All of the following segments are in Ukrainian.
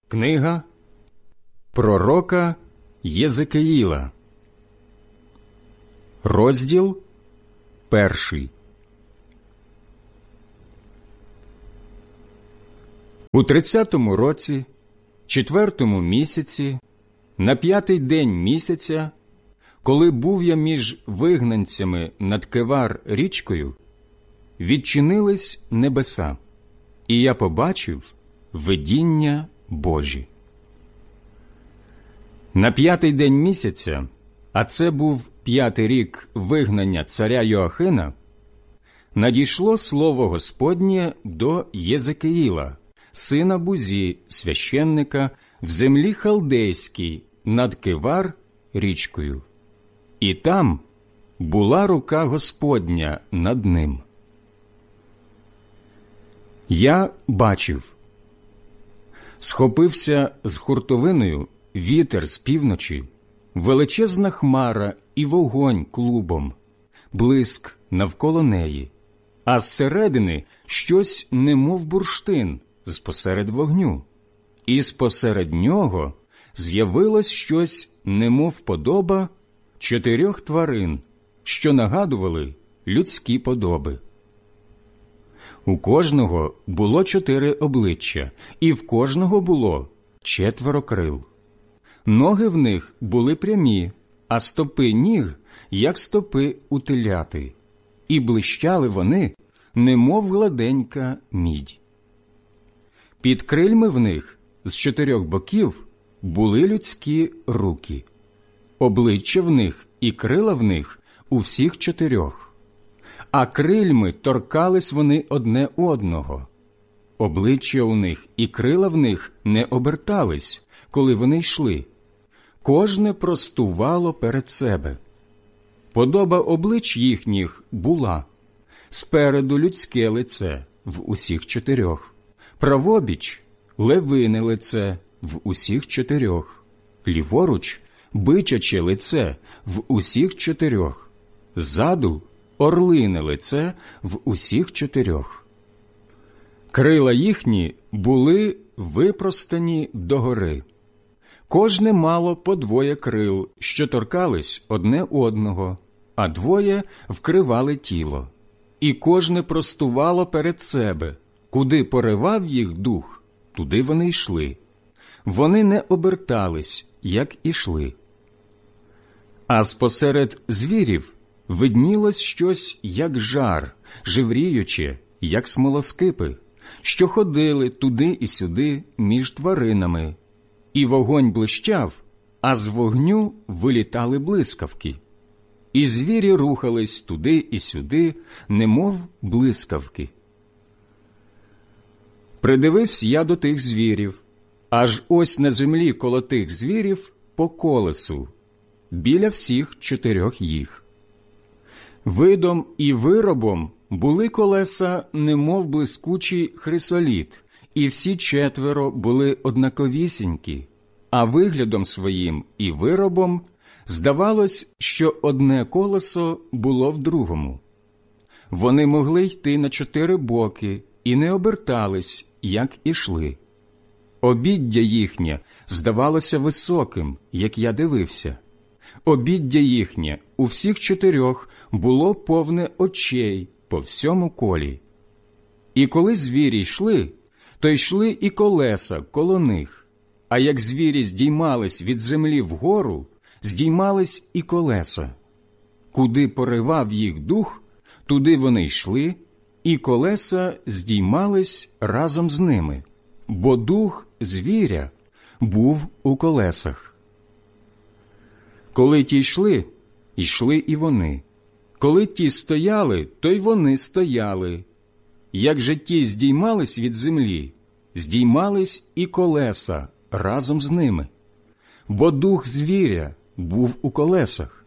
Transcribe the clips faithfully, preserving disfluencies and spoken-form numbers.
Книга пророка Єзекиїла, розділ перший. У тридцятому році, четвертому місяці, на п'ятий день місяця, коли був я між вигнанцями над Кевар річкою, відчинились небеса, і я побачив видіння Божі. На п'ятий день місяця, а це був п'ятий рік вигнання царя Йоахина, надійшло слово Господнє до Єзекиїла, сина Бузі, священника, в землі халдейській над Кевар річкою. І там була рука Господня над ним. Я бачив. Схопився з хуртовиною вітер з півночі, величезна хмара і вогонь клубом, блиск навколо неї, а зсередини щось немов бурштин з-посеред вогню, і з-посеред нього з'явилось щось немов подоба чотирьох тварин, що нагадували людські подоби. У кожного було чотири обличчя, і в кожного було четверо крил. Ноги в них були прямі, а стопи ніг, як стопи у теляти, і блищали вони, немов гладенька мідь. Під крильми в них з чотирьох боків були людські руки, обличчя в них і крила в них у всіх чотирьох. А крильми торкались вони одне одного. Обличчя у них і крила в них не обертались, коли вони йшли. Кожне простувало перед себе. Подоба облич їхніх була: спереду людське лице в усіх чотирьох, правобіч – левине лице в усіх чотирьох, ліворуч – бичаче лице в усіх чотирьох, ззаду – орлине лице в усіх чотирьох. Крила їхні були випростані догори. Кожне мало по двоє крил, що торкались одне одного, а двоє вкривали тіло. І кожне простувало перед себе. Куди поривав їх дух, туди вони йшли. Вони не обертались, як ішли. А спосеред звірів виднілось щось, як жар, живріюче, як смолоскипи, що ходили туди і сюди між тваринами. І вогонь блищав, а з вогню вилітали блискавки. І звірі рухались туди і сюди, немов блискавки. Придивився я до тих звірів, аж ось на землі коло тих звірів по колесу, біля всіх чотирьох їх. Видом і виробом були колеса, немов блискучий хрисоліт, і всі четверо були однаковісінькі, а виглядом своїм і виробом здавалось, що одне колесо було в другому. Вони могли йти на чотири боки і не обертались, як ішли. Обіддя їхнє здавалося високим, як я дивився. Обіддя їхнє у всіх чотирьох було повне очей по всьому колі. І коли звірі йшли, то йшли і колеса коло них, а як звірі здіймались від землі вгору, здіймались і колеса. Куди поривав їх дух, туди вони йшли, і колеса здіймались разом з ними, бо дух звіря був у колесах. Коли ті йшли, йшли і вони. Коли ті стояли, то й вони стояли. Як же ті здіймались від землі, здіймались і колеса разом з ними, бо дух звіря був у колесах.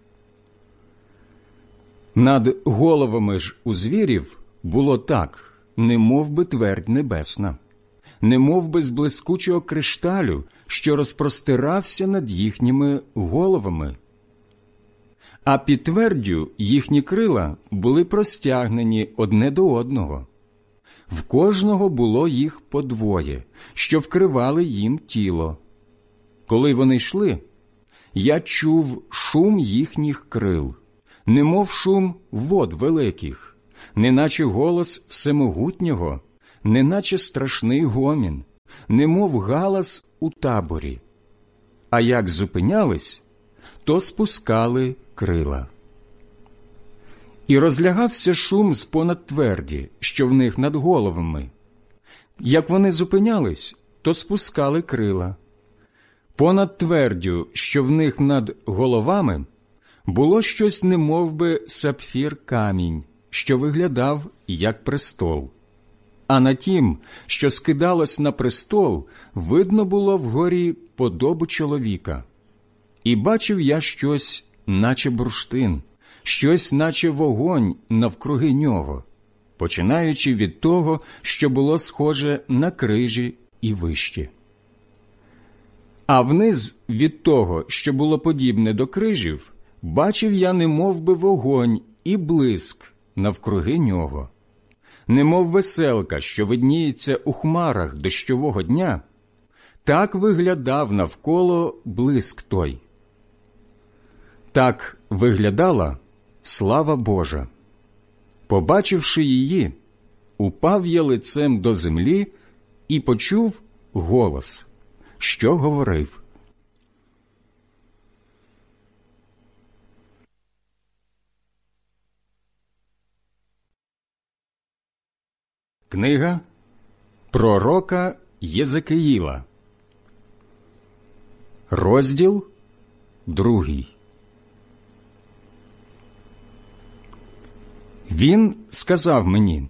Над головами ж у звірів було так, немов би твердь небесна, немов би з блискучого кришталю, що розпростирався над їхніми головами. А під тверддю їхні крила були простягнені одне до одного. В кожного було їх по двоє, що вкривали їм тіло. Коли вони йшли, я чув шум їхніх крил, немов шум вод великих, неначе голос всемогутнього, неначе страшний гомін, немов галас у таборі. А як зупинялись, то спускали крила. І розлягався шум з понад тверді, що в них над головами. Як вони зупинялись, то спускали крила. Понад твердю, що в них над головами, було щось немовби сапфір камінь, що виглядав як престол. А на тім, що скидалось на престол, видно було вгорі подобу чоловіка. І бачив я щось, наче бурштин, щось, наче вогонь навкруги нього, починаючи від того, що було схоже на крижі і вище. А вниз від того, що було подібне до крижів, бачив я немовби вогонь і блиск навкруги нього. Немов веселка, що видніється у хмарах дощового дня, так виглядав навколо блиск той. Так виглядала слава Божа. Побачивши її, упав я лицем до землі і почув голос, що говорив: Книга пророка Єзекиїла, розділ другий. Він сказав мені: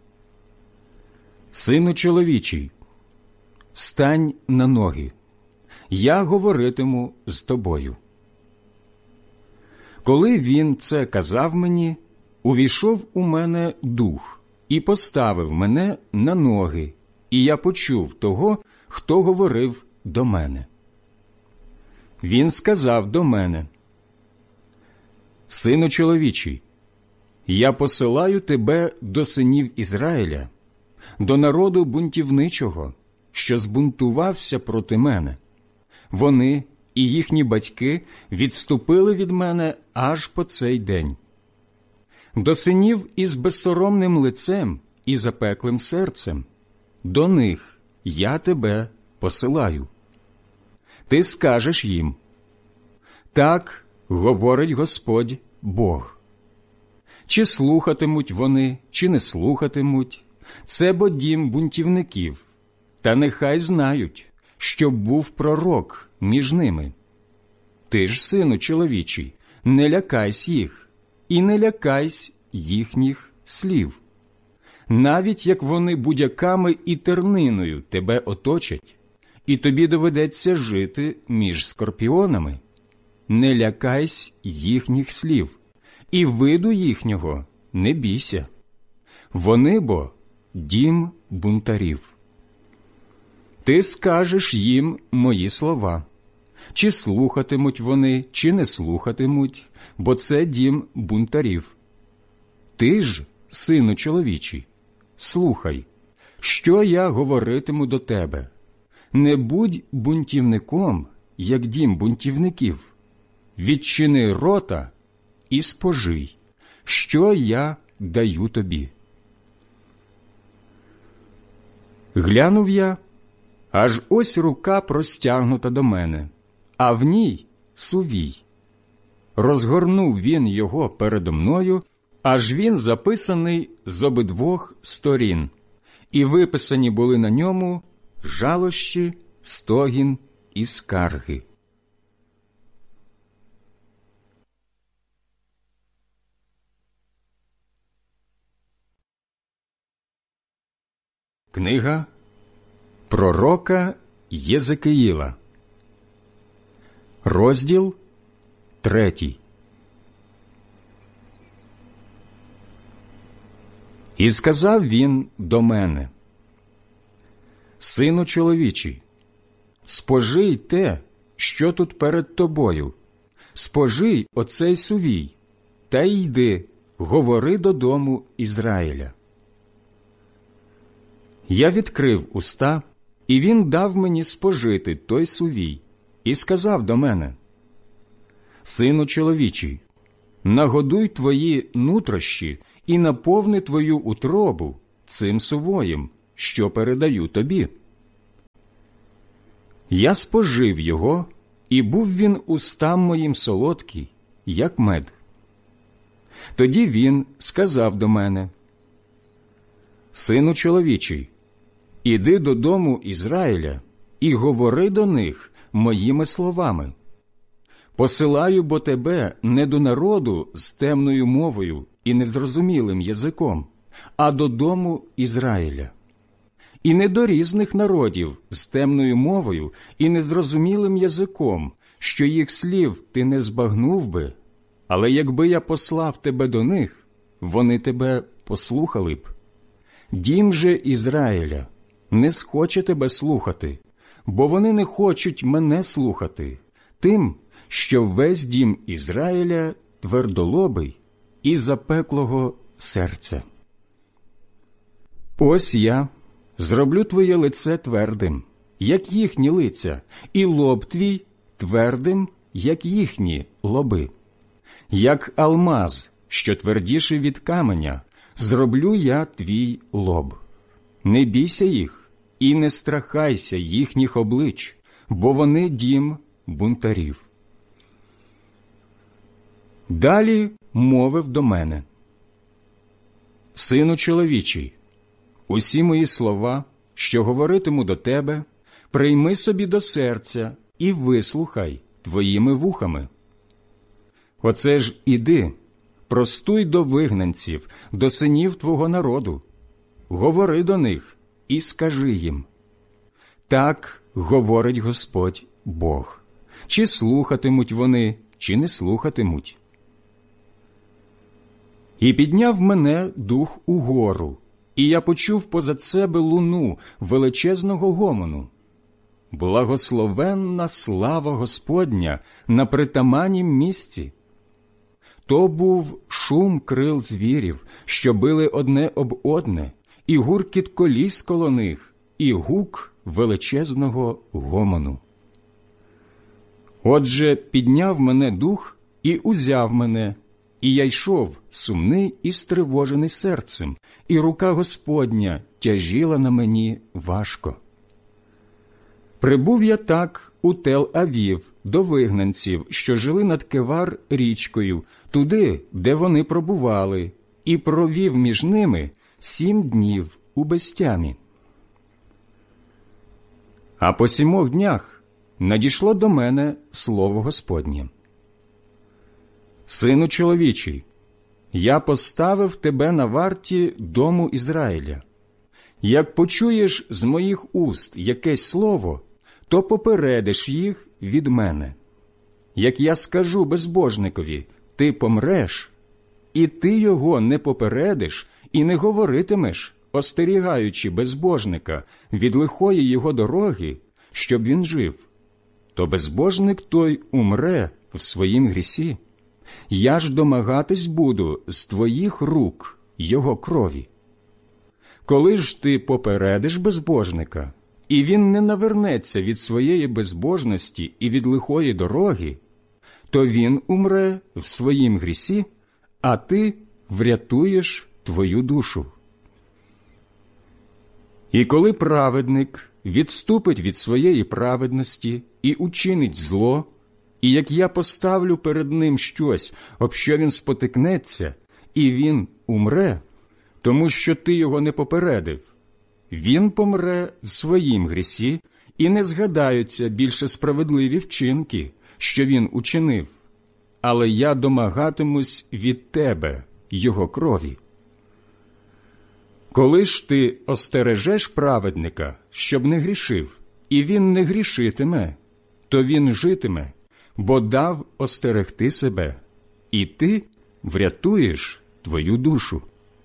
«Сину чоловічий, стань на ноги, я говоритиму з тобою». Коли він це казав мені, увійшов у мене дух і поставив мене на ноги, і я почув того, хто говорив до мене. Він сказав до мене: «Сину чоловічий, я посилаю тебе до синів Ізраїля, до народу бунтівничого, що збунтувався проти мене. Вони і їхні батьки відступили від мене аж по цей день. До синів із безсоромним лицем і запеклим серцем, до них я тебе посилаю. Ти скажеш їм: так говорить Господь Бог. Чи слухатимуть вони, чи не слухатимуть, це бо дім бунтівників, та нехай знають, що був пророк між ними. Ти ж, сину чоловічий, не лякайсь їх, і не лякайсь їхніх слів. Навіть як вони будяками і терниною тебе оточать, і тобі доведеться жити між скорпіонами, не лякайсь їхніх слів, і виду їхнього не бійся. Вони бо дім бунтарів. Ти скажеш їм мої слова. Чи слухатимуть вони, чи не слухатимуть, бо це дім бунтарів. Ти ж, сину чоловічий, слухай, що я говоритиму до тебе. Не будь бунтівником, як дім бунтівників. Відчини рота і спожий, що я даю тобі. Глянув я, аж ось рука простягнута до мене, а в ній сувій. Розгорнув він його передо мною, аж він записаний з обидвох сторін, і виписані були на ньому жалощі, стогін і скарги. Книга пророка Єзекиїла, розділ третій. І сказав він до мене: «Сину чоловічий, спожий те, що тут перед тобою, спожий оцей сувій, та йди, говори додому Ізраїля. Я відкрив уста, і він дав мені спожити той сувій, і сказав до мене: «Сину чоловічий, нагодуй твої нутрощі і наповни твою утробу цим сувоєм, що передаю тобі». Я спожив його, і був він устам моїм солодкий, як мед. Тоді він сказав до мене: «Сину чоловічий, іди додому Ізраїля і говори до них моїми словами. Посилаю бо тебе не до народу з темною мовою і незрозумілим язиком, а додому Ізраїля. І не до різних народів з темною мовою і незрозумілим язиком, що їх слів ти не збагнув би, але якби я послав тебе до них, вони тебе послухали б. Дім же Ізраїля не схоче тебе слухати, бо вони не хочуть мене слухати, тим, що весь дім Ізраїля твердолобий і запеклого серця. Ось я зроблю твоє лице твердим, як їхні лиця, і лоб твій твердим, як їхні лоби. Як алмаз, що твердіший від каменя, зроблю я твій лоб. Не бійся їх і не страхайся їхніх облич, бо вони дім бунтарів». Далі мовив до мене: «Сину чоловічий, усі мої слова, що говоритиму до тебе, прийми собі до серця і вислухай твоїми вухами. Оце ж іди, простуй до вигнанців, до синів твого народу, говори до них і скажи їм: так говорить Господь Бог, чи слухатимуть вони, чи не слухатимуть. І підняв мене дух угору, і я почув позад себе луну величезного гомону. Благословенна слава Господня на притаманнім місці. То був шум крил звірів, що били одне об одне, і гуркіт коліс коло них, і гук величезного гомону. Отже, підняв мене дух і узяв мене, і я йшов сумний і стривожений серцем, і рука Господня тяжіла на мені важко. Прибув я так у Тел-Авів до вигнанців, що жили над Кевар річкою, туди, де вони пробували, і провів між ними сім днів у безтямі. А по сімох днях надійшло до мене слово Господнє: «Сину чоловічий, я поставив тебе на варті дому Ізраїля. Як почуєш з моїх уст якесь слово, то попередиш їх від мене. Як я скажу безбожникові: ти помреш, і ти його не попередиш і не говоритимеш, остерігаючи безбожника від лихої його дороги, щоб він жив, то безбожник той умре в своїм грісі. Я ж домагатись буду з твоїх рук його крові. Коли ж ти попередиш безбожника, і він не навернеться від своєї безбожності і від лихої дороги, то він умре в своїм грісі, а ти врятуєш твою душу. І коли праведник відступить від своєї праведності і учинить зло, і як я поставлю перед ним щось, об що він спотикнеться, і він умре, тому що ти його не попередив, він помре в своїм грісі, і не згадаються більше справедливі вчинки, що він учинив, але я домагатимусь від тебе його крові. Коли ж ти остережеш праведника, щоб не грішив, і він не грішитиме, то він житиме, бо дав остерегти себе, і ти врятуєш твою душу».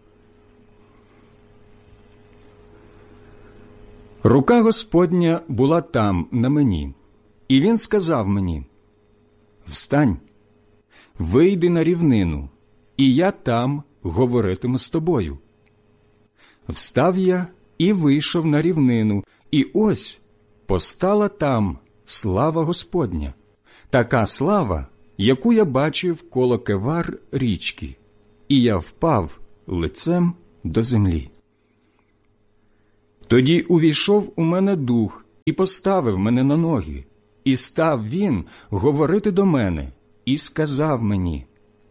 Рука Господня була там, на мені, і він сказав мені: «Встань, вийди на рівнину, і я там говоритиму з тобою». Встав я і вийшов на рівнину, і ось постала там слава Господня, така слава, яку я бачив коло Кевар річки, і я впав лицем до землі. Тоді увійшов у мене дух і поставив мене на ноги, і став він говорити до мене, і сказав мені: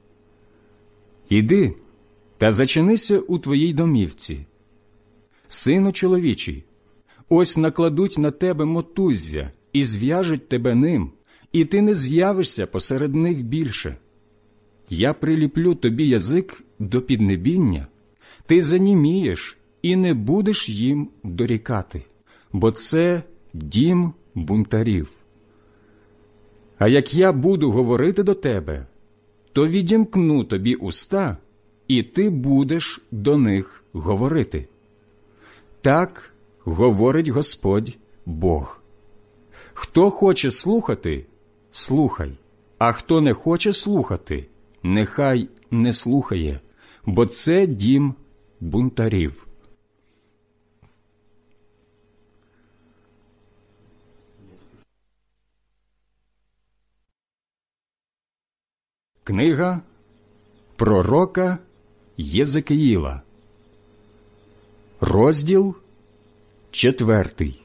«Іди та зачинися у твоїй домівці. Сину чоловічий, ось накладуть на тебе мотуззя і зв'яжуть тебе ним, і ти не з'явишся посеред них більше. Я приліплю тобі язик до піднебіння, ти занімієш і не будеш їм дорікати, бо це дім бунтарів. А як я буду говорити до тебе, то відімкну тобі уста, і ти будеш до них говорити. Так говорить Господь Бог. Хто хоче слухати, слухай, а хто не хоче слухати, нехай не слухає, бо це дім бунтарів». Книга пророка Єзекіїла, розділ четвертий.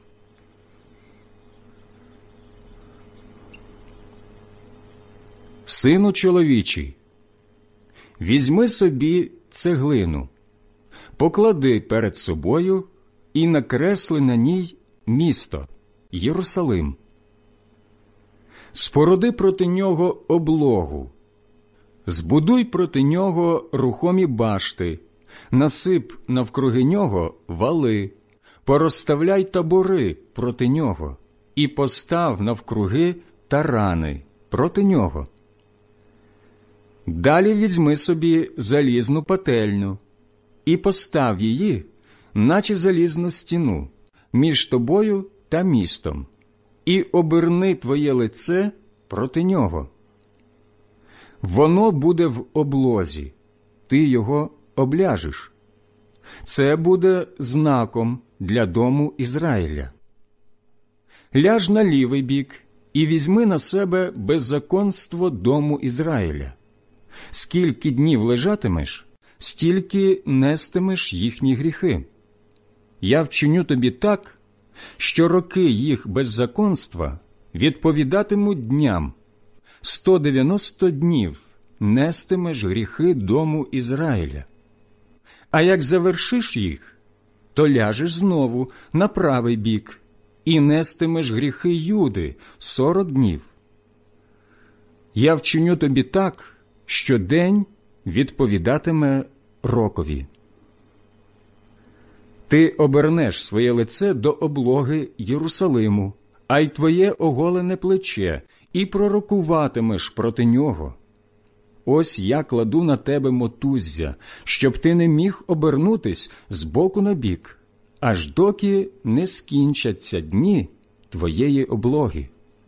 Сину чоловічий, візьми собі цеглину, поклади перед собою і накресли на ній місто Єрусалим. Споруди проти нього облогу, збудуй проти нього рухомі башти, насип навкруги нього вали, порозставляй табори проти нього і постав навкруги тарани проти нього. Далі візьми собі залізну пательню і постав її, наче залізну стіну, між тобою та містом, і оберни твоє лице проти нього. Воно буде в облозі, ти його обляжеш. Це буде знаком для дому Ізраїля. Ляж на лівий бік і візьми на себе беззаконство дому Ізраїля. Скільки днів лежатимеш, стільки нестимеш їхні гріхи. Я вчиню тобі так, що роки їх беззаконства відповідатимуть дням. Сто дев'яносто днів нестимеш гріхи дому Ізраїля. А як завершиш їх, то ляжеш знову на правий бік і нестимеш гріхи Юди сорок днів. Я вчиню тобі так, що день відповідатиме рокові. Ти обернеш своє лице до облоги Єрусалиму, а й твоє оголене плече, і пророкуватимеш проти нього. Ось я кладу на тебе мотуззя, щоб ти не міг обернутись з боку на бік, аж доки не скінчаться дні твоєї облоги.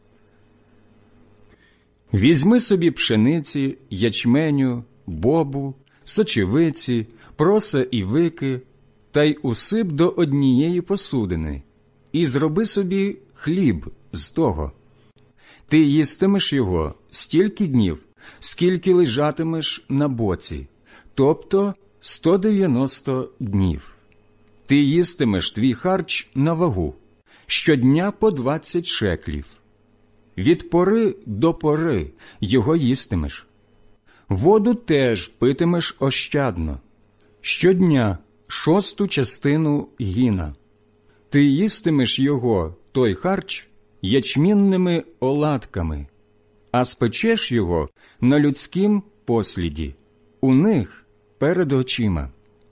Візьми собі пшениці, ячменю, бобу, сочевиці, проса і вики, та й усип до однієї посудини, і зроби собі хліб з того. Ти їстимеш його стільки днів, скільки лежатимеш на боці, тобто сто дев'яносто днів. Ти їстимеш твій харч на вагу, щодня по двадцять шеклів. Від пори до пори його їстимеш. Воду теж питимеш ощадно, щодня шосту частину гіна. Ти їстимеш його, той харч, ячмінними оладками, а спечеш його на людськім посліді, у них перед очима.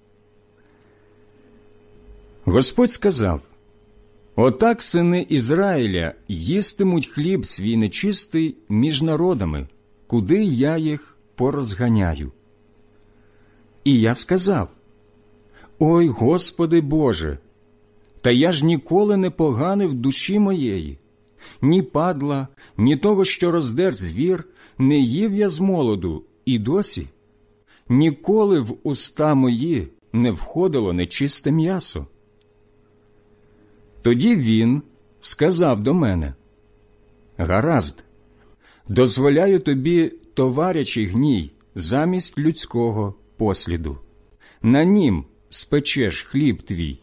Господь сказав: «Отак сини Ізраїля їстимуть хліб свій нечистий між народами, куди я їх порозганяю». І я сказав: «Ой, Господи Боже, та я ж ніколи не поганив душі моєї, ні падла, ні того, що роздер звір, не їв я з молоду і досі. Ніколи в уста мої не входило нечисте м'ясо. Тоді він сказав до мене: «Гаразд, дозволяю тобі товарячий гній замість людського посліду. На нім спечеш хліб твій».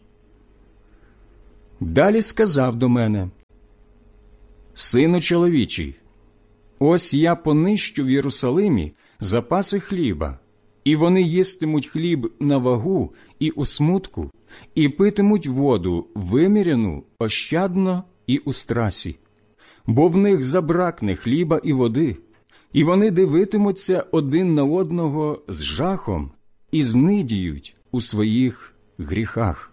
Далі сказав до мене: «Сину чоловічий, ось я понищу в Єрусалимі запаси хліба, і вони їстимуть хліб на вагу і у смутку, і питимуть воду виміряну ощадно і у страсі, бо в них забракне хліба і води, і вони дивитимуться один на одного з жахом і знидіють у своїх гріхах».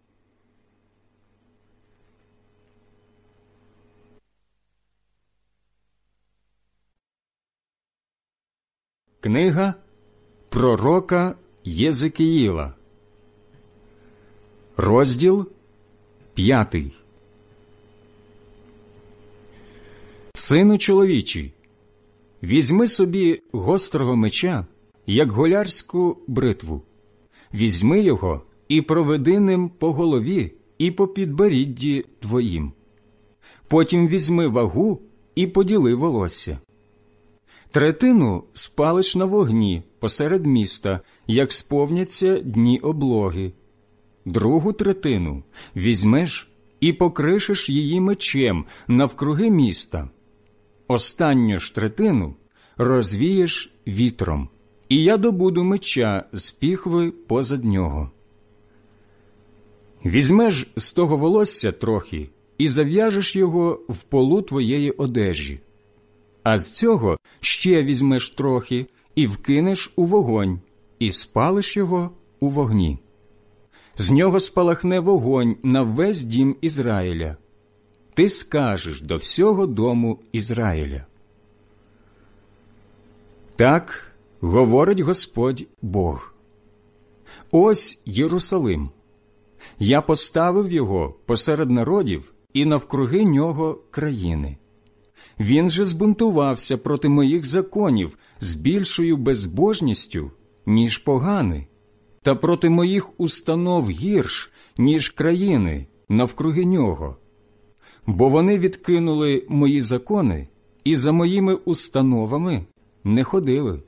Книга пророка Єзекіїла, розділ п'ятий. «Сину чоловічий, візьми собі гострого меча, як голярську бритву, візьми його і проведи ним по голові і по підборідді твоїм. Потім візьми вагу і поділи волосся. Третину спалиш на вогні посеред міста, як сповняться дні облоги. Другу третину візьмеш і покришеш її мечем навкруги міста. Останню ж третину розвієш вітром, і я добуду меча з піхви позад нього. Візьмеш з того волосся трохи і зав'яжеш його в полу твоєї одежі. А з цього ще візьмеш трохи і вкинеш у вогонь, і спалиш його у вогні. З нього спалахне вогонь на весь дім Ізраїля. Ти скажеш до всього дому Ізраїля: так говорить Господь Бог. Ось Єрусалим. Я поставив його посеред народів і навкруги нього країни. Він же збунтувався проти моїх законів з більшою безбожністю, ніж погани, та проти моїх установ гірш, ніж країни навкруги нього. Бо вони відкинули мої закони і за моїми установами не ходили.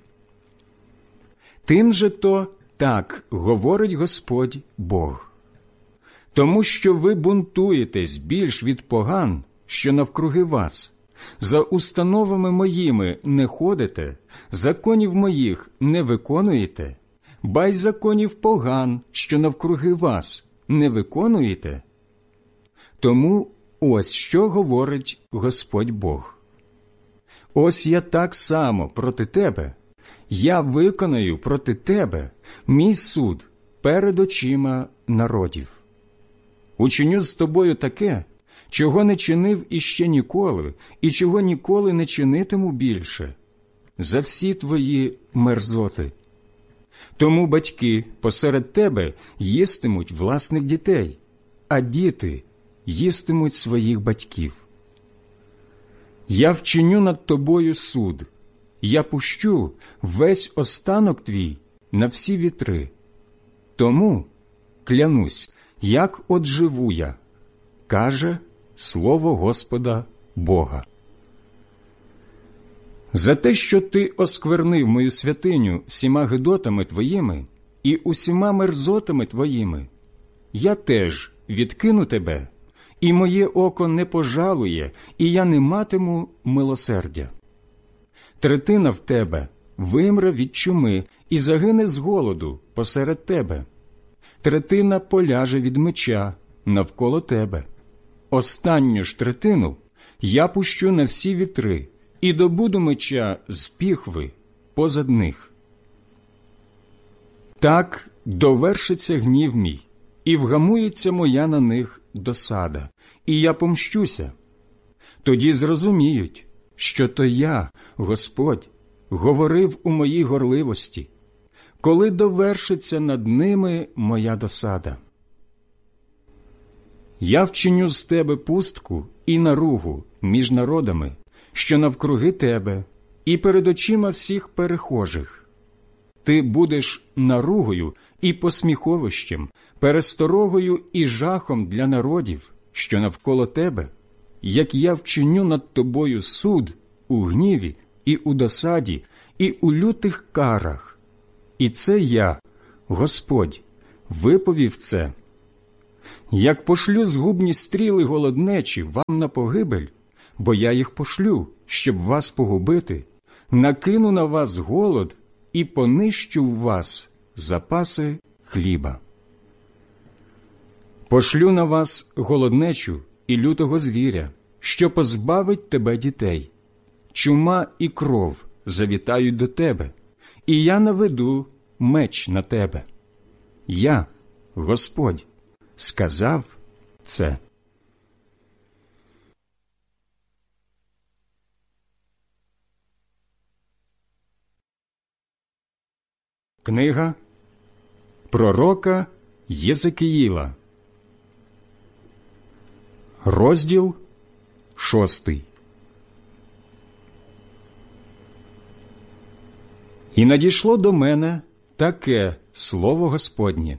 Тим же то так говорить Господь Бог. Тому що ви бунтуєтесь більш від поган, що навкруги вас, за установами моїми не ходите, законів моїх не виконуєте, ба й законів поган, що навкруги вас, не виконуєте. Тому ось що говорить Господь Бог. Ось я так само проти тебе, я виконаю проти тебе мій суд перед очима народів. Учиню з тобою таке, чого не чинив іще ніколи, і чого ніколи не чинитиму більше, за всі твої мерзоти. Тому батьки посеред тебе їстимуть власних дітей, а діти їстимуть своїх батьків. Я вчиню над тобою суд, я пущу весь останок твій на всі вітри. Тому, клянусь, як от живу я, каже слово Господа Бога. За те, що ти осквернив мою святиню всіма гидотами твоїми і усіма мерзотами твоїми, я теж відкину тебе, і моє око не пожалує, і я не матиму милосердя. Третина в тебе вимре від чуми і загине з голоду посеред тебе. Третина поляже від меча навколо тебе. Останню ж третину я пущу на всі вітри і добуду меча з піхви позад них. Так довершиться гнів мій, і вгамується моя на них досада, і я помщуся. Тоді зрозуміють, що то я, Господь, говорив у моїй горливості, коли довершиться над ними моя досада. Я вчиню з тебе пустку і наругу між народами, що навкруги тебе, і перед очима всіх перехожих. Ти будеш наругою і посміховищем, пересторогою і жахом для народів, що навколо тебе, як я вчиню над тобою суд у гніві і у досаді, і у лютих карах. І це я, Господь, виповів це. Як пошлю згубні стріли голоднечі вам на погибель, бо я їх пошлю, щоб вас погубити, накину на вас голод і понищу в вас запаси хліба. Пошлю на вас голоднечу і лютого звіря, що позбавить тебе дітей. Чума і кров завітають до тебе, і я наведу меч на тебе. Я, Господь, сказав це. Книга пророка Єзекіїла, розділ шостий. І надійшло до мене таке слово Господнє.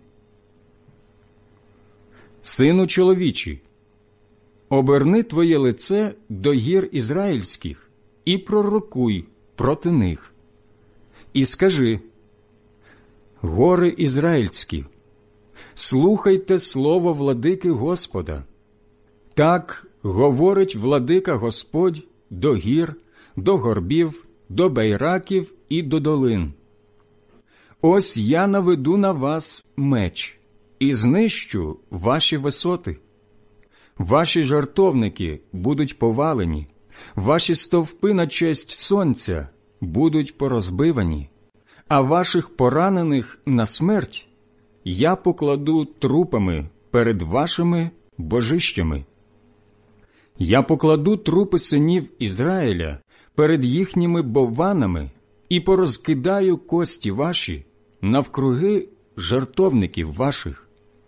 Сину чоловічий, оберни твоє лице до гір ізраїльських і пророкуй проти них. І скажи: гори ізраїльські, слухайте слово владики Господа. Так говорить владика Господь до гір, до горбів, до байраків і до долин. Ось я наведу на вас меч і знищу ваші висоти. Ваші жартовники будуть повалені, ваші стовпи на честь сонця будуть порозбивані, а ваших поранених на смерть я покладу трупами перед вашими божищами. Я покладу трупи синів Ізраїля перед їхніми бованами і порозкидаю кості ваші навкруги жертовників ваших.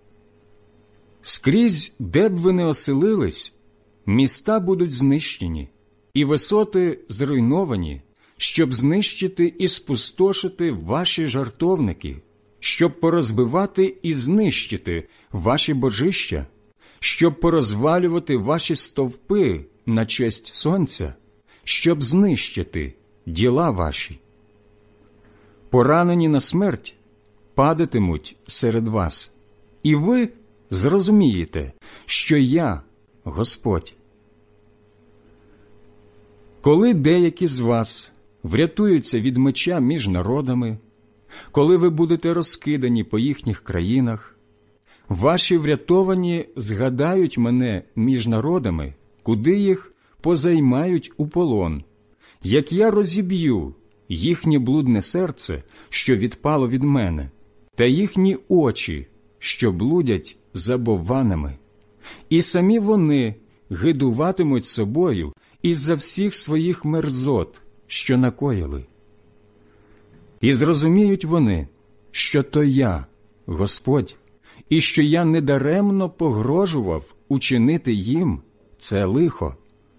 Скрізь, де б ви не оселились, міста будуть знищені, і висоти зруйновані, щоб знищити і спустошити ваші жертовники, щоб порозбивати і знищити ваші божища, щоб порозвалювати ваші стовпи на честь сонця, щоб знищити діла ваші. Поранені на смерть падатимуть серед вас, і ви зрозумієте, що я Господь. Коли деякі з вас врятуються від меча між народами, коли ви будете розкидані по їхніх країнах, ваші врятовані згадають мене між народами, куди їх позаймають у полон, як я розіб'ю їхнє блудне серце, що відпало від мене, та їхні очі, що блудять за бовванами. І самі вони гидуватимуть собою із-за всіх своїх мерзот, що накоїли. І зрозуміють вони, що то я, Господь, і що я недаремно погрожував учинити їм це лихо.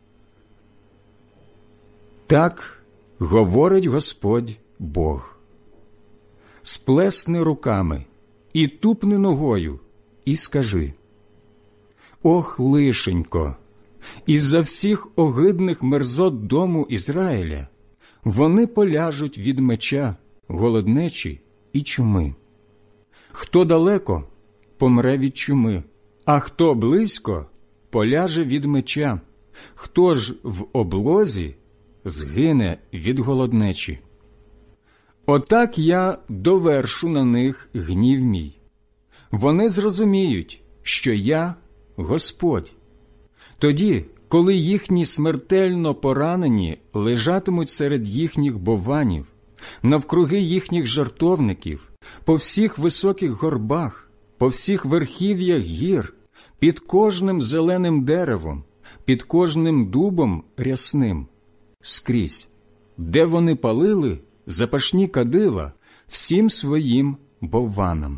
Так говорить Господь Бог. Сплесни руками і тупни ногою, і скажи: ох, лишенько, із-за всіх огидних мерзот дому Ізраїля вони поляжуть від меча, голоднечі і чуми. Хто далеко, помре від чуми, а хто близько, поляже від меча, хто ж в облозі, згине від голоднечі. Отак я довершу на них гнів мій. Вони зрозуміють, що я Господь. Тоді, коли їхні смертельно поранені лежатимуть серед їхніх бованів, навкруги їхніх жертовників, по всіх високих горбах, по всіх верхів'ях гір, під кожним зеленим деревом, під кожним дубом рясним, скрізь, де вони палили запашні кадила всім своїм бовванам.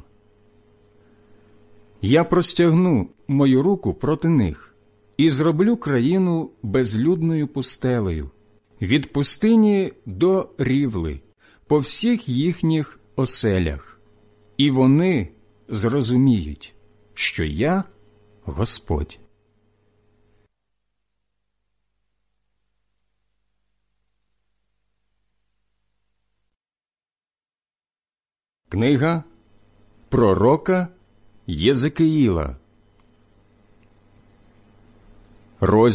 Я простягну мою руку проти них і зроблю країну безлюдною пустелею, від пустині до рівли, по всіх їхніх оселях. і вони зрозуміють, що я Господь». Книга пророка Єзекиїла, розділ